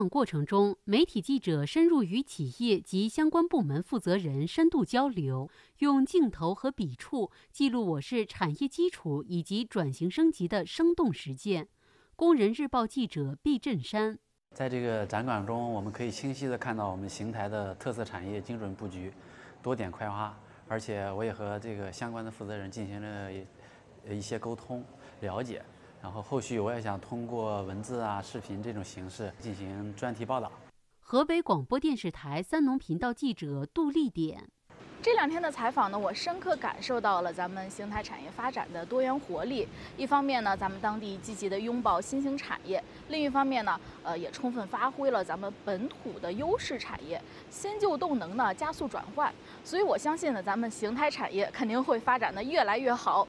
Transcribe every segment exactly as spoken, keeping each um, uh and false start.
过程中，媒体记者深入与企业及相关部门负责人深度交流，用镜头和笔触记录我市产业基础以及转型升级的生动实践。工人日报记者毕振山。 在这个展馆中，我们可以清晰地看到我们邢台的特色产业精准布局、多点开发，而且我也和这个相关的负责人进行了一些沟通了解。然后后续我也想通过文字啊、视频这种形式进行专题报道。 河北广播电视台三农频道记者杜丽点。 这两天的采访呢，我深刻感受到了咱们邢台产业发展的多元活力。一方面呢，咱们当地积极地拥抱新兴产业；另一方面呢，呃，也充分发挥了咱们本土的优势产业，先就动能呢加速转换。所以我相信呢，咱们邢台产业肯定会发展得越来越好。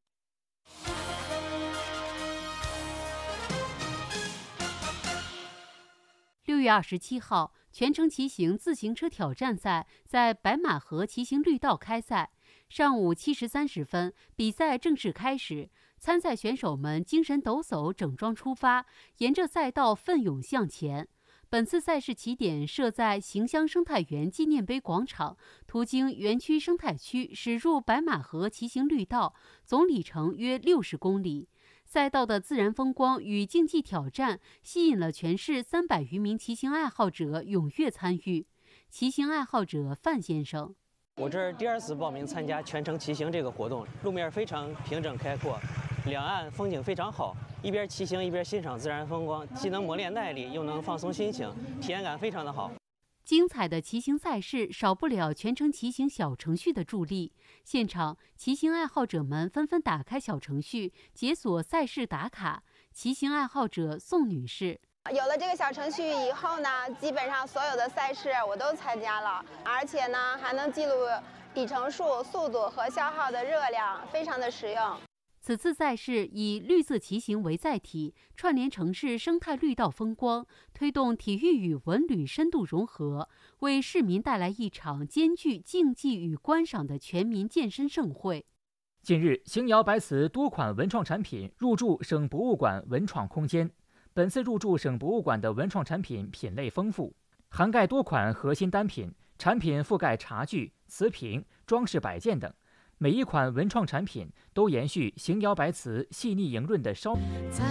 六月二十七号，全程骑行自行车挑战赛在白马河骑行绿道开赛。上午七时三十分，比赛正式开始。参赛选手们精神抖擞，整装出发，沿着赛道奋勇向前。本次赛事起点设在邢乡生态园纪念碑广场，途经园区生态区，驶入白马河骑行绿道，总里程约六十公里。赛道的自然风光与竞技挑战吸引了全市三百余名骑行爱好者踊跃参与。骑行爱好者范先生： 我这是第二次报名参加全程骑行这个活动，路面非常平整开阔，两岸风景非常好，一边骑行一边欣赏自然风光，既能磨练耐力，又能放松心情，体验感非常的好。 精彩的骑行赛事少不了全程骑行小程序的助力。现场，骑行爱好者们纷纷打开小程序，解锁赛事打卡。骑行爱好者宋女士： 有了这个小程序以后呢，基本上所有的赛事我都参加了，而且呢还能记录里程数、速度和消耗的热量，非常的实用。 此次赛事以绿色骑行为载体，串联城市生态绿道风光，推动体育与文旅深度融合，为市民带来一场兼具竞技与观赏的全民健身盛会。 近日，邢窑白瓷多款文创产品入驻省博物馆文创空间。本次入驻省博物馆的文创产品品类丰富，涵盖多款核心单品，产品覆盖茶具、瓷瓶、装饰摆件等。每一款文创产品都延续邢窑白瓷细腻莹润的烧。